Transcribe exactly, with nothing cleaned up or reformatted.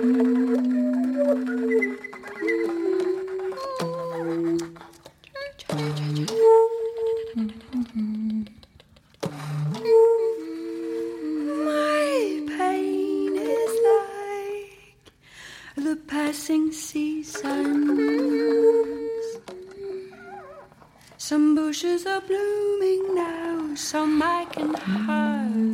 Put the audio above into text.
Passing seasons. Some bushes are blooming now, some I can hardly